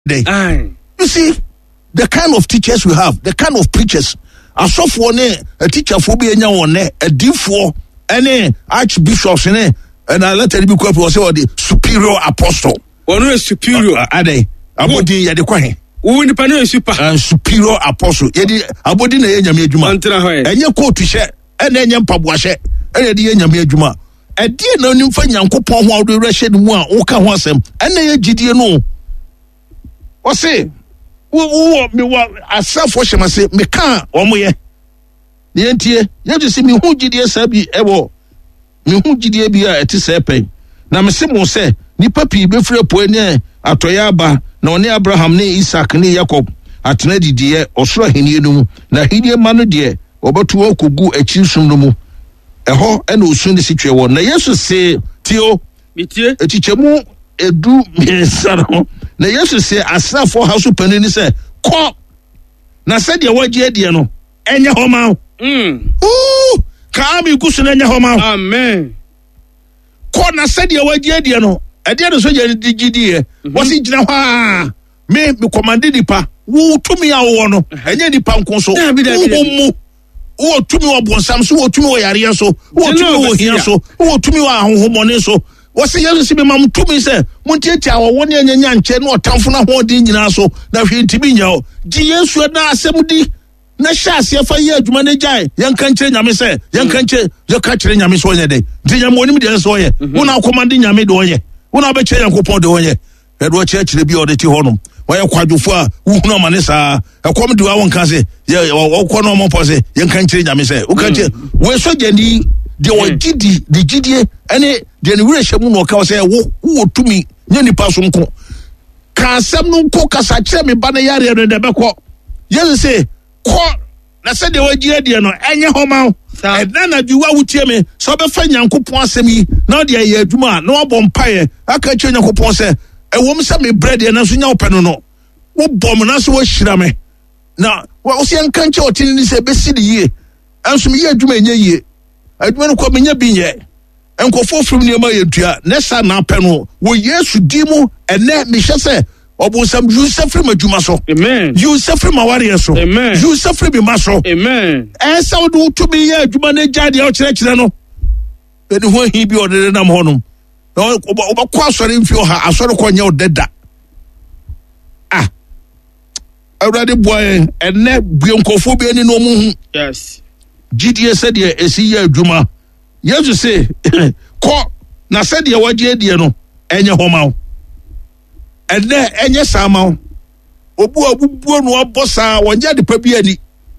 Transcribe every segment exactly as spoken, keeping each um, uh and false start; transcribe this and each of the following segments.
day. Aye. You see, the kind of teachers we have, the kind of preachers. Asofo ne a teacher for be enya one a deep for any archbishops ne and I let it be called was the superior apostle. One is superior. Are they? Abodi ya de kwahe. Wo ni pa no super. And superior apostle. Yedi abodi na ye nyame adwuma. Antena hoye. Enye coat hye, ena enye mpaboa hye. Ena de ye nyame adwuma. Ade na onim fa Nyankopon ho awdo rehye ne mu a wo ka ho asem. Ena ye gidie no. O se wo wo me wa asafo hye mase me ka omo ye. Ne entie, ye de se me hu gidie sabi ewo. Me hu gidie bi a eti se pen. Na me se mo se nipa pi be frɛ po ne atoya aba na one Abraham ne Isaac ne Jacob atena didiye osoro henie no mu na henie ma no de obeto okogu akyi sum no mu ɛhɔ ɛna osun de sitwe wɔ na Yesu se tio mitie etichemu edu miensaro na Yesu se asrafo ha so panini se kɔ na sɛ de wagye adie no ɛnyɛ hɔ ma mm ooh ka mi kusu na ɛnyɛ hɔ ma amen kɔ na sɛ de wagye adie no ɛdeɛ no so yɛ digidie wɔsi gyina hɔ a me me command nipa wo tumi a wo no ɛnyɛ nipa nko so wo mu wo tumi wo bonsam so wo tumi wo yare so wo tumi wo hia so wo tumi wo ahonhomone so wɔsi yɛ so be mam tumi sɛ montiatia wo wo ne nyanya nkyɛ no ɔtamfo na ho de nyina so na hwe ntimi nya o gye Yesu na asɛm di na hyɛ aseɛ fa yɛ adwuma ne gyae yɛnka nkyerɛ nyame sɛ yɛnka nkyerɛ yɛka kyerɛ nyame sɛ ɔnyɛ dɛ nti nyame onim deɛ sɛ ɔyɛ wo na akɔmande nyame de ɔyɛ wo na bɛkyerɛ Nyankopɔn de ɔyɛ ɛdo kyerɛkyerɛ bi a ɔde ti hɔ nom wɔyɛ kwadwofo a wohunu ama ne saa ɛkɔm de wa wonka sɛ wɔkɔ no ɔmɔpɔ sɛ yɛnka nkyerɛ nyame sɛ woka kyerɛ wɔsɔgyani deɛ wɔgyidi de gyidie ɛne deɛ ne werɛ hyɛ mu na ɔka wɔ sɛ wo wowɔ tumi nyɛ nipa so nko ka asɛm no nko kasa kyerɛ me ba no yareɛ no dɛ bɛkɔ yɛse sɛ kɔ na sɛ deɛ wɔagye deɛ no ɛnyɛ hɔ ma wo ɛna na bi wa wotie me sɛ ɔbɛfa Nyankopɔn asɛm yi na ɔde ayɛ adwuma a na wabɔ mpaeɛ aka kyerɛ Nyankopɔn sɛ ɛwɔ m sɛ me brɛ deɛ na so nya wopɛ no no wobɔ me na so wɔahyira me na wo sɛ yɛnka nkyɛ ɔtene ni sɛ ɛbɛsi de yie ɛnso meyɛ adwuma ɛnyɛ yie adwuma no kɔ menya bi nyɛ nkɔfoɔ firim nneɛma yɛntua na sa na apɛ no wɔ Yesu di mu ɛnɛ mehyɛ sɛ Obusam you suffer ma juma so. Amen. You suffer ma warrior so. Amen. You suffer bi maso. Amen. Eh sa do to be here juma ne jade o kire kire no. E de ho hi bi o de nam honum. Na oba kwa asore mfi ha asore ko nya o deda. Ah. Awurade boy enne buenkofo bi ani no mu hu. Yes. Gidie se de esi ya juma. Yesu se ko na se de wagye die no enye homa. Ene enye sama obu abubuo no abosa wonja de pa bi ani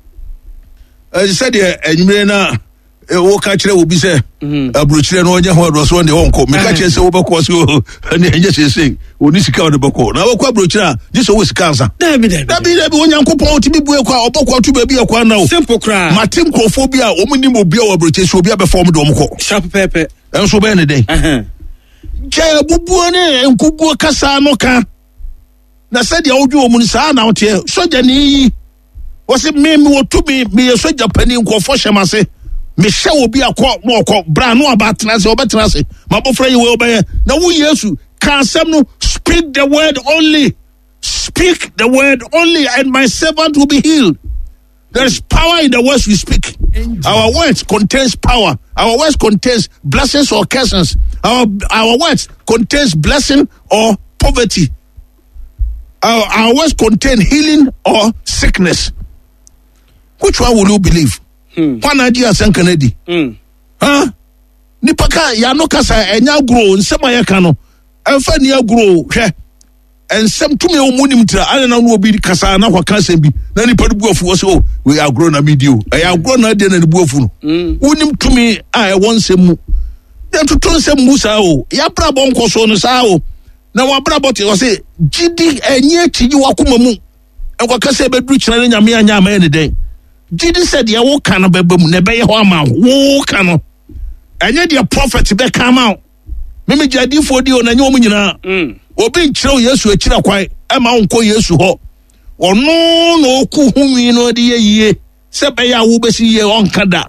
eh said e enwire na wo ka kire obi se abrochire no onye ho do so ne wonko me ka kire se wo beko so ne enye sese oni sika wo beko na wo kwa abrochire a je so wo sika ansa da bi da bi da bi onyankopon otimi bue kwa oboko to ba bi e kwa na o simple cry matim krofobia o munim obi a wo abrochire so obi a be form do omko sharp pepe enso be ne den eh jaya bubuo ne nkubuo kasa no ka na said ya odwo mu nsa na wote soja ni wose me me wotumi me soja pani nkofo hyemase me hye obi akọ mo okọ bra no abatena se obetena se mabofra yi we obeye na wo Yesu ka asem no speak the word only speak the word only and my servant will be healed. There is power in the words we speak. Angel. Our words contains power. Our words contains blessings or curses. Our our words contains blessing or poverty. Our, our words contain healing or sickness. Which one will you believe? One idea sen Kennedy. Huh? Nipaka ya no kasa enya grow nsema ya kano. Enfa ni agro hwe. Ensem tumi o munim tra ana na no obi kasa na kwa kasa bi. Na nipa du buafu wo so we agro na video. E agro na de na buafu no. Unim tumi a e won semu. Den to ton sem musa o. Ya bra bon koso no sa o. Na wabra bote wo se gidi enye chiji wakoma mu enko kase bedru kina nyame anya ama ne den gidi said ya wo kan bebam ne beye ho ama wo kan no enye de prophet be kan ma meme jadi fo di onanye omu nyina mm obi nkyerɛ Yesu akira kwai e ma wonko Yesu ho ono na oku humi no de yeye se be ya wo besi ye onka da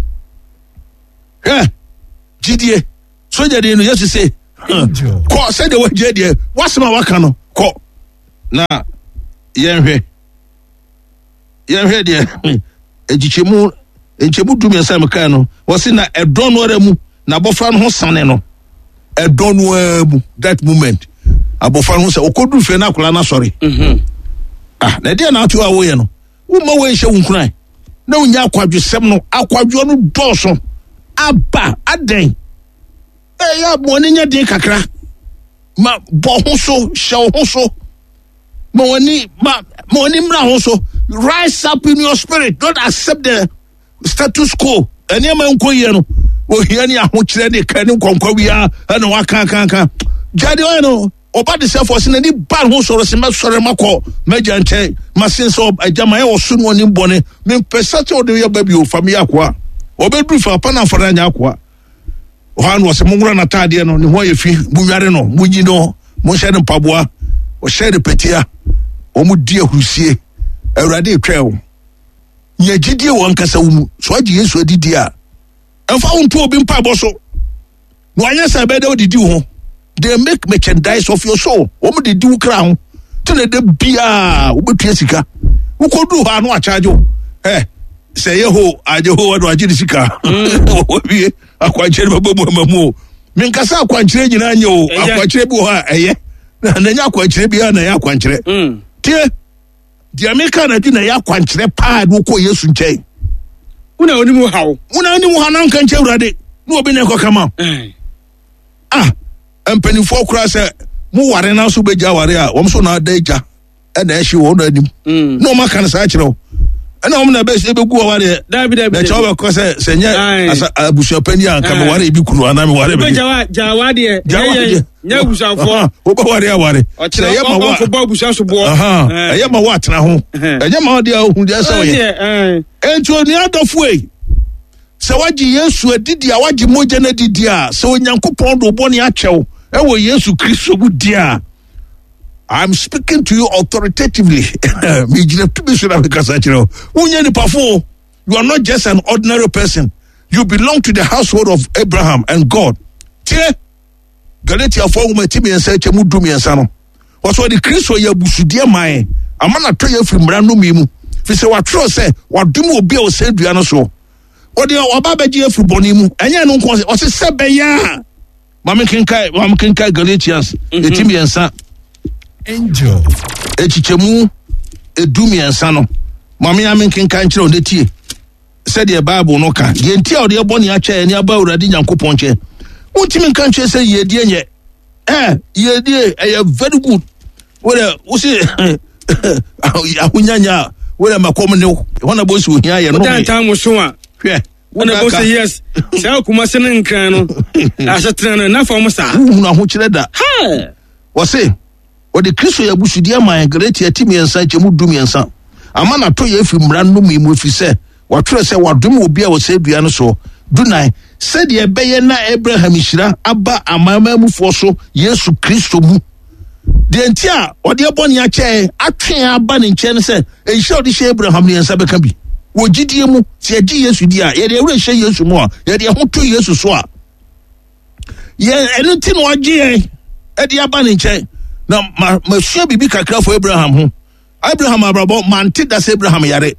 eh gidi so jadi no Yesu se ko said the word there what's my waka no ko na yɛnhwɛ yɛnhwɛ deɛ ejikyemu ejikyemu du miɛnsa meka no wɔsi na ɛdɔn no ara mu na abɔfra no ho sane no ɛdɔn no ara mu that moment abɔfra no ho sɛ okodu fɛ na akwadaa na sɔre ah na deɛ na ato a wɔyɛ no woma wɔnhyɛ wo nkuran na wonya akwadwesɛm no akwadwo no dɔɔso aba adan ɛyɛ aboɔne nyɛ den kakra ma bɔ ho so hyɛ ho so ma wɔni ma ma wɔni mmra ho so rise up in your spirit don't accept the status quo ɛnneɛma nkɔ yie no ohia ne ahokyerɛ ne ka ne nkɔnkɔ wia ɛna waka kanka gyade ɔyɛ no ɔba de sɛ fɔ se n'ani ba ho sɔrɔ se mɛsɔre makɔ mɛgya nkyɛn masen sɛ agyama yɛ wɔ so no ɔne bɔne mempɛ sɛ sɛ wode yɛ ba bi ɔfa me yɛ akoa ɔbɛduru fa pa na afɔre anya akoa ɔha no ɔsɛ mongora n'ataadeɛ no ne ho ayɛ fi monware no monyi no monhyɛ ne mpaboa ɔhyɛ ne pɛtia ɔmo di ahurusie awurade etwa wo nya gyidie wɔ nkasa wo mu so agye Yesu adidi a ɛmfa wo nto obi mpabɔ so na wanyɛ sɛ bɛda wodidi wo ho. They make merchandise of your soul. Omo de di crown. Tell them bia obetua sika. Wo kodu ha no a charge o. Eh say ye ho aje ho wado aje sika. Obi akwankyere babomu mamu. Menkasa akwankyere nyina anye o. Akwankyere bi ho a eye. Na nya akwankyere bi na ya akwankyere. Mm. Tie di America na di na ya akwankyere pa do ko Yesu nkyɛn. Una oni mu hawo. Una oni mu ha na nka nkyɛ urade. Na obi na ekɔkama. Eh. Ah mpanimfoɔ kura sɛ mu ware na so begya ware a wɔm so na ada agya ɛna ɛhye wɔ no anim na ɔma ka no saa kyerɛ wo ɛna wɔm na bɛhyɛ bɛgu wɔ ware dabi dabi na kyɛw bɛkɔ sɛ sɛ nyɛ abusuapani a nka meware bi kunu anaa meware bi gyawadeɛ nyɛ abusuafoɔ wobɛware a ware sɛ ɛyɛ ma wo ɛyɛ ma wo atena ho ɛnyɛ ma wo deɛ wohu deɛ sɛ woyɛ ɛnti onua adɔfo ei sɛ wagye Yesu adidi a wagye mogya no adidi a sɛ Onyankopɔn do bɔne akyɛw ɛwɔ Yesu Kristo mu di a I'm speaking to you authoritatively. Me gyina tumi so na mekasa kyerɛ wo wonyɛ nipafo you are not just an ordinary person you belong to the household of Abraham and God. Tie Galatiafoɔ nwoma ti mmiɛnsa kyɛ mu du mmiɛnsa no wɔsɛ ɔde Kristo yɛ abusudeɛ mae ama na tɔ yɛ afiri mmara no mi mu fi sɛ watwerɛ sɛ wadom obi a ɔsɛ dua no so ɔde ɔba bɛgye afiri bɔne mu ɛnyɛ no nko ɔse sɛ bɛyɛ a mame kenkae mame kenkae Galatians ɛti mmiɛnsa angel ɛkyikyɛmu ɛdu mmiɛnsa no mame ame kenkae nkyerɛ ɔde tie sɛdeɛ Bible no ka deɛ nti a ɔde bɔne akyɛ ɛne aba Awurade Nyankopɔn nkyɛn wontimi nka nkyerɛ sɛ yiedie nyɛ ɛ yiedie ɛyɛ very good wode wo se ahonyanya a wode makɔm ne wo hɔna bɔsi ohia yɛ no wodantaa mo so a hwɛ wona bo say yes saa kuma se ne nkran no asetena no na fam saa hu na ho kyerɛ da ha wo se ɔde Kristo yɛ busudie man Galatia ti miɛnsa kyɛmu du miɛnsa ama na to yɛ fi mmara no mu fi sɛ watwerɛ sɛ wadom obi a wɔsɛ dua no so dunai sɛdeɛ ɛbɛyɛ na Abraham hyira aba amamamufoɔ so Yesu Kristo mu deɛ nti a ɔde bɔne akyɛ atwe aba ne nkyɛn sɛ ɛnhyɛ ɔde hyɛ Abraham ne nsa bɛka bi wogidie mu sɛ agye Yesu di a yɛde awura hyɛ Yesu mu a yɛde ho to Yesu so a yɛ ɛno ti no agye yɛn ɛde aba ne nkyɛn na masua bibi kakra fo Abraham ho Abraham abrabɔ mante da sɛ Abraham yare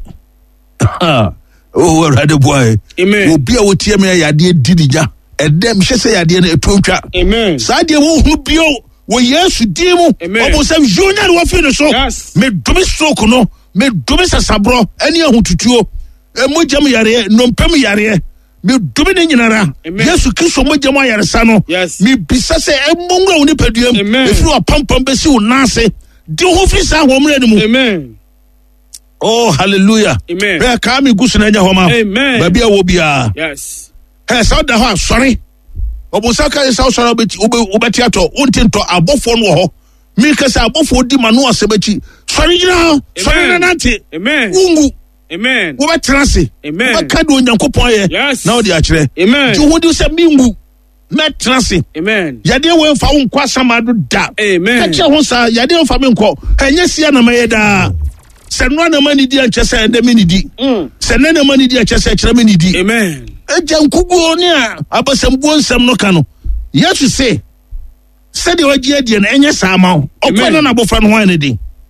oh Awurade boy obi a wotie me yade di dija ɛdɛm hyɛ sɛ yade no ɛtontwa amen saa deɛ wo hu bio wo Yesu di mu ɔbo sɛ junior wo fi no so me domi stroke no me domi sasabro ɛne ahotutuo emojam yare nompam yare me domi ne nyinara Yesu Kristo mojam ayaresa no me bisa sɛ ɛmongra wo nipaduam efiri apampam besi wo nase di ho fi sa homre ne mu amen oh hallelujah amen be ka mi gusu na nya homa amen ba bia wo bia yes he sa da ho sorry obusaka isa sorry obeti obeti ato untinto abofo no ho mi ka sa abofo di manu asebachi sorry gina sorry na nante amen ungu amen wo betrase amen wo ka do Onyankopon ye na wo di akire amen ju hodi se mingu metrase amen yade wo mfa wo nkwa samado da amen ka che ho sa yade mfa me nkɔ enye sia na maye da sɛ no na mani di ankyɛ sɛ ɛdɛ me nidi sɛ ne na mani di ankyɛ sɛ kyerɛ me nidi amen agya nkuguo ne a abasambuo nsɛm no ka no Yesu se sɛdeɛ wagye adie no ɛnyɛ saa ma wo ɔkɔ no na abɔfra no ho ayɛ ne den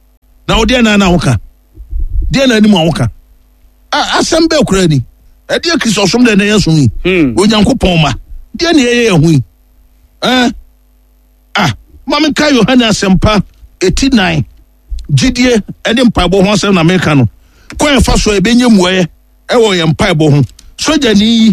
na wo de na na woka de na anim woka asem be okura ni e de Kristosom de na yeso yi onyankopɔn ma de na ye hu yi eh ah mama ka Yohane asempa eighty-nine gidie e de mpaibo ho asem na meka no kwan fa so e benye muaye e wo ye mpaibo ho soja ni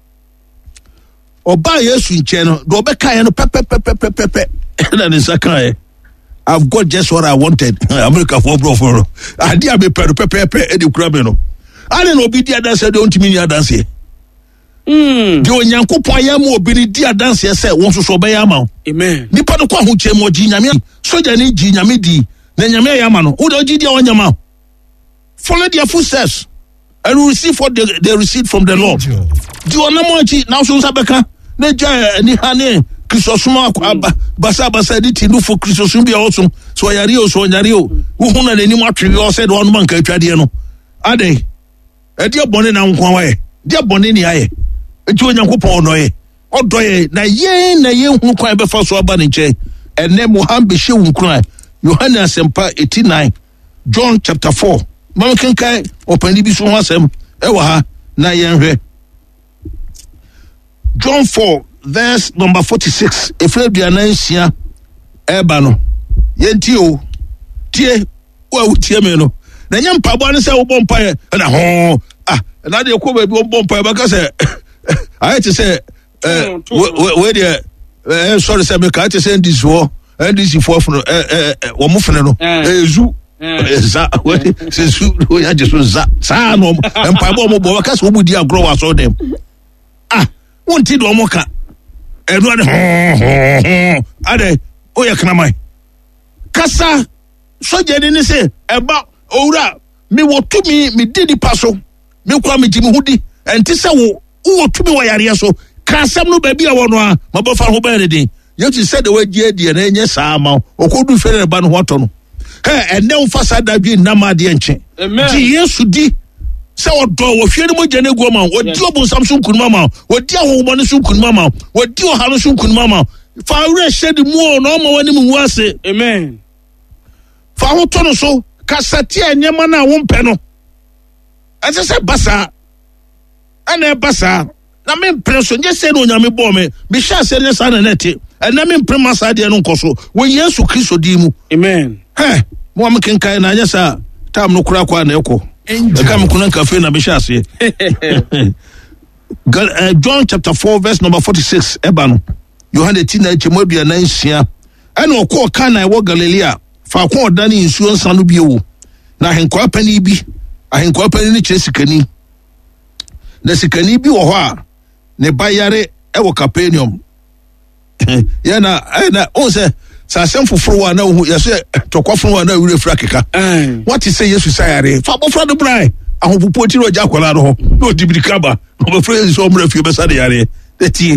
oba Yesu nche no do be kan no pepepepepepe na ne sakan I've got just what I wanted. America for bro for. I did be per pepepe e de kura me no. Ani no bi dia dance de ontimi ni dance. Mm. De onyankopon ya mu obi ni dia dance se won so so be ya ma. Amen. Nipa no kwa ho che mo ji nyame. Soja ni ji nyame di. Na nyame ya ma no. Wo do ji dia onyama. Follow their footsteps and receive what they, they received from the Lord. Di onamo ji na so sabeka. Na ja ni hane Kristosuma aba basa basa di ti no for Kristosum bia oso so yare o so nyare o wo hu na nani matwe o se de ono man ka atwade no ade e de bone na nkwa wae de bone ni aye enti onyankopon no ye odoye na ye na ye hu kwan be fa so aba ne nche ene Muhammad she hu kran Yohane asempa eighty-nine John chapter four man kan kai opani bi so ho asem e wa ha na ye nhwe John four verse number forty-six efre duana nsia eba no yenti o tie wa utie me no na nya mpabo ne se wo bompa ye na ho ah na de ko ba bi wo bompa ba ka se aye ti se eh we de eh sorry se me ka ti se ndis wo ndis fo fo eh eh wo mo fene no eh zu za we se zu wo ya je so za sa no mpabo mo bo ka se wo budi agro wa so dem ah wonti do mo ka eno ade ho ade o ye kana mai kasa soje ni se eba owura mi wo tumi mi didi paso mi kwa mi jimi hudi enti se wo wo tumi wa yare so kasam no ba bia wo no a mabofa ho ba ne din you said the way die die na enye saa ma okodu fere ba no hoto no he ene umfa sada dwi na ma de enche di Yesu di se odo wo hwe ne mo gene gu ma odi obun samson kunuma ma odi ahobo ne sun kunuma ma odi oha no sun kunuma ma fa wure hye di mu no ma wani mu ase amen fa ho to no so kasati enyema na wo mpe no ase se basa ana basa na me preso nye se no nyame bo me bi sha se ne sa na neti na me prema sa de no nkoso wo Yesu Kristo di mu amen he mo am kenkai na nya sa tam no kura kwa na eko Come kuna cafe na bishase. John chapter four verse number forty-six ebano. Yohane tina chemodua na nsia. Ene okọ Kana ewo Galilea. Fa kwa odani nsuo nsanu bi ewo. Na henkwa pani bi. Ahenkwa pani ni kire sikani. Na sikani bi wo ho a ne bayare ewo Capernaum. Yana na o se sa sem foforo wa na hu yese tokoforo wa na wure fra keka what is say Yesu sayare fa bofra do brai ahopopo ti ro ja kwala do no dibirika ba no bofra Yesu o mra fie be sa de yare eti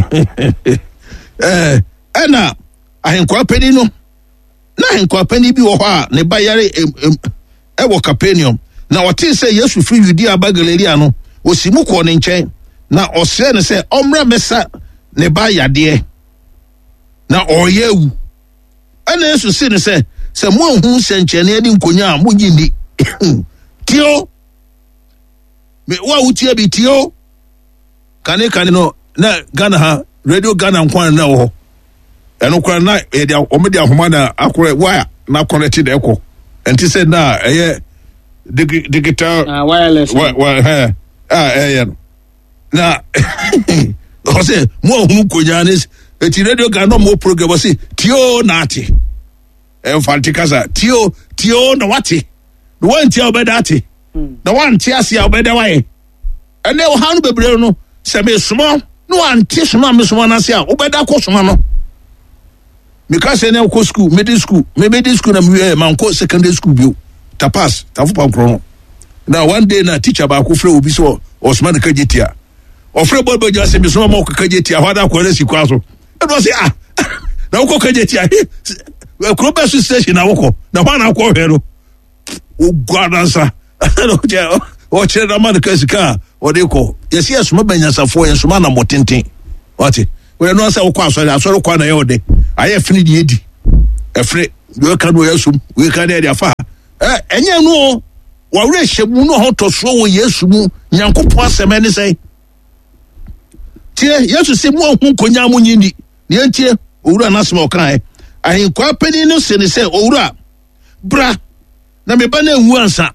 eh ana ahenkwa pani no na ahenkwa pani bi wo ho a ne ba yare e wo Capernaum na what is say Yesu free Judea ba Galilea no osimu ko ne nchen na osre ne say omra mesa ne ba yade na oyewu ana Yesu si ne se se mo hu senchene adi nkonya a mo nyindi tio me wa utie bi tio kane kane no na Ghana ha radio Ghana nkwan na wo eno kwan na e dia o me dia homa na akore wire na connect de eko enti se na eye digital uh, wireless wa wa ha ah eh na o se mo hu nkonya ne eti radio Ghana mo program o se tio na ati Enfantikasa tio tio no wati no wanti obedati no wanti asia obeda wae ene o hanu bebre no se me sumo no wanti sumo me sumo na asia obeda ko sumo no me ka se ne ko school middle school me middle school na me man ko secondary school bio tapas tafu pa kro na one day na teacher ba ko frɛ obi so Osman Kajetia ofre bobo ja se me sumo mo Kajetia hwada ko resi kwaso e do se ah na ko Kajetia Krobesu station na woko na hwana akwo hwero ogwadansa o chere na man kasika o de ko yesi asuma banyasafo yesuma na motenten wati we no asa wokọ asori asori kwa na ye ode aye fini di edi efre we ka no yesum we ka na de afa eh enye no wa wure hyebu no ho toso wo Yesu mu Nyankopɔn asɛm ne sɛ tie Yesu se mu ohun konya mu nyindi ne entie owura nasem okan ahinkwa pani no se ne sɛ owura bra na me ba na enwu ansa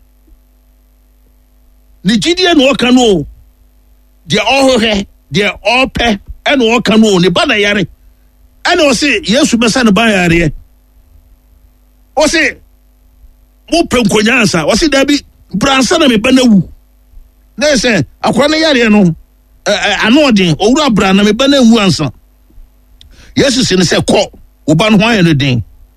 ne gidie no oka no de ohohe de ope ene oka no ne ba na yare ene o se Yesu besa ne ba yare o se mo penkonya ansa o se da bi bra ansa na me ba na wu na se akwa na yare no anodin owura bra na me ba na enwu ansa Yesu se ne se kɔ wo ba no ho ayɛ no den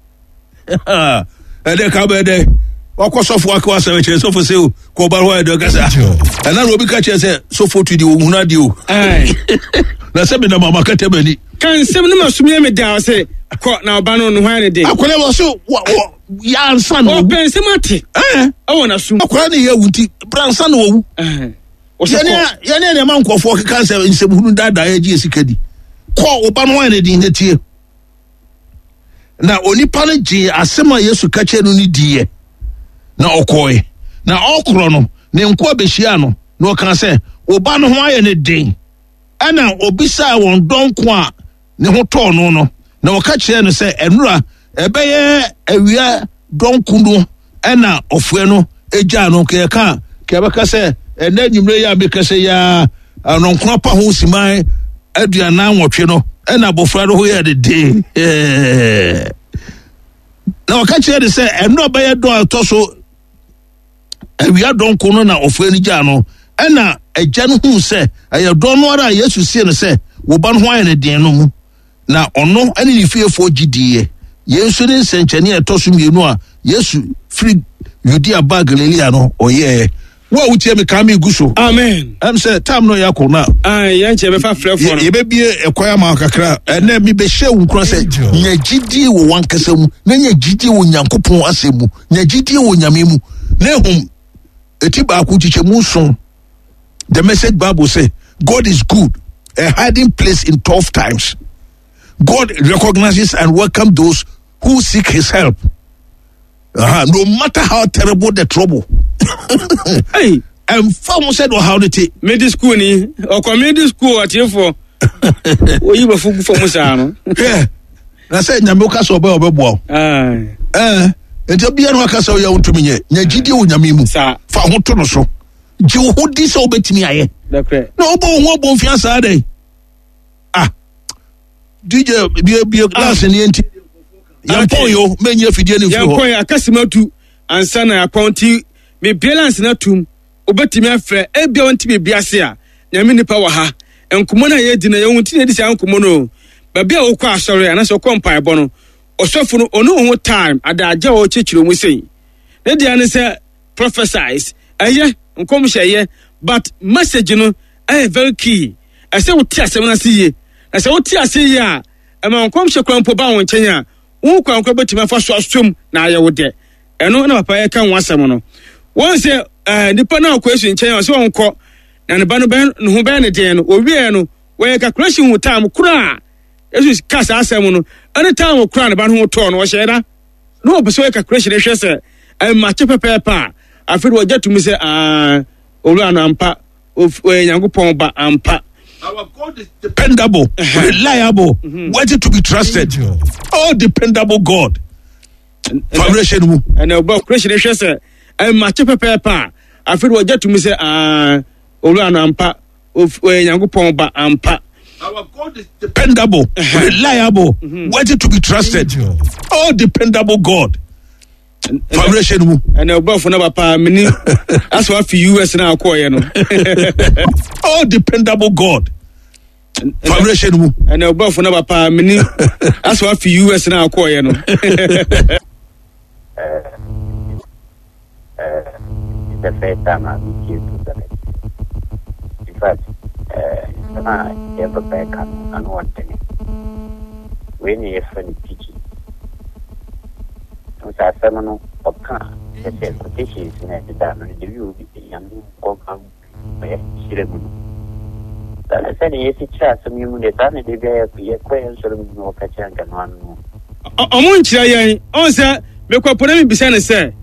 ede ka be de wakɔsɔfo akwa sɛ kyerɛ sɔfo sɛ o kɔ ba ho ayɛ de kasa ana ro bi ka kyerɛ sɛ sɔfo tu di wo huna di o ai na sɛ me na mama ka tabani kan sɛm ne masumye me da sɛ kɔ na ba no no ho ayɛ no den akɔle wo so ya ansa no o ben sɛ mate eh ɛwɔ na sum akɔle ne yɛ wuti bra ansa no wo eh yɛne yɛne ne man kɔfo ka sɛ nsɛm hunu dada yɛ gye sika di kɔ wo ba no ayɛ ne den ne tie na onipa no gye asɛm a Yesu ka kyerɛ no ni diɛ na ɔkɔe na ɔkorɔ no ne nko abɛhyia no na ɔka sɛ oba no ho ayɛ ne den ɛna obisaa wɔn dɔnko a ne ho tɔɔ no no na ɔka kyerɛ no sɛ ɛnura ɛbɛyɛ awia dɔnko no ɛna ɔfoɛ no egya no kɛka kɛbɛka sɛ ɛnɛ nwumre yɛ a meka sɛ yɛ anonkora pa ho siman aduanan nwɔtwe no ɛna abɔfra no ho yɛ de den na ɔka kyerɛ de sɛ ɛnura bɛyɛ dɔn a ɛtɔ so awia dɔnko no na ɔfoɛ no gya no ɛna agya no hu sɛ ɛyɛ dɔn no ara a Yesu sie no sɛ wo ba no ho ayɛ ne den no mu na ɔno ɛne ne fiefoɔ gyidiiɛ yɛn nso ne nsɛnkyɛnne a ɛtɔ so mmienu a Yesu firi Judea ba Galilea no ɔyɛɛ wo a wotie me ka me gu so amen ɛm sɛ tam no yɛ akɔ na ai yɛn kyɛ bɛfa frɛfoɔ no yɛbɛbie ɛkwan ama kakra ɛnɛ mi bɛhyɛ wo nkora sɛ nya gyidie wɔ wankasa mu na nya gyidie wɔ Nyankopɔn asɛm mu nya gyidie wɔ Nyame mu na ehum eti baako kyikyɛ mu so the Message Bible say God is good, a hiding place in tough times. God recognizes and welcomes those who seek his help. Uh-huh. No matter how terrible the trouble. Hey, and found said or how did it middle school ni or community school at you for we were for Musano. Yeah. I said Namuka so be obebo. Ah. Eh, enti bia no aka so ya wontumi nye. Nya gidi wo nyame mu. Fa ho to no so. Ji wo di so obetimi aye. Dakre. Na obo ho obo mfia sa dai. Ah. D J bia bia class ni enti. Yampon yo menye fidie ni fo. Yampon akasimatu ansa na akonti me balance na tum obetimi afre e bia wonti be biase a nyame nipa wa ha enkomo na ye di na ye wonti na di sia enkomo no ba bia wo kwa asore ana so kompan bo no osofo no ono ho time adaje wo chechiro mu sei ne dia ne se prophesize aye nkom hye but message no eh very key ase wo ti asem na se ye na se wo ti ase ye a e ma nkom hye kwan po ba won kyenya wo kwan kwa betimi afa so asom na aye wo de eno na papa ye kan wasem no won se eh nipa na akwasu nkyenya so won kɔ na ne ba no ben no ho ben ne den no owie no we calculation wo time kura Jesus kasa asem no any time wo kura ne ba no ho to no wo hye da no obi so we calculation e hwe se e ma che pepe pa afiri wo jatumi se ah olu anampa o Nyankopɔn ba ampa. Our God is dependable, uh-huh. reliable, mm-hmm. worthy to be trusted. Oh, dependable God. Foundation. And about creation, I say, I'm much a paper. I feel what to me say, ah, Olana Ampa, of Nyankopɔn ba ampa. Our God is dependable, uh-huh. reliable, mm-hmm. worthy to be trusted. Oh, dependable God. Foundation. And about for never pa mini. That's what for U S now acquire no. Oh, dependable God. Foundation. And about for never pa mini. That's what for U S now acquire no. The first time I meet you to the in fact, uh, I ever back and one thing. When you are funny teaching. Sa semano oka ese quotations na da no de view bi yan ko am be shiremu da na sani yesi cha so mi mu de ta ne de bia ye ko en so mu no ka cha kan wan no o mo nchira yan on se me ko pona mi bisa ne se